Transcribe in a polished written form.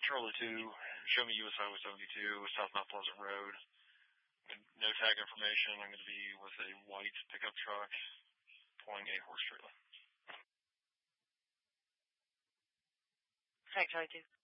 Charlie 2, show me US Highway 72, South Mount Pleasant Road. And no tag information. I'm going to be with a white pickup truck pulling a horse trailer. Hi, Charlie 2.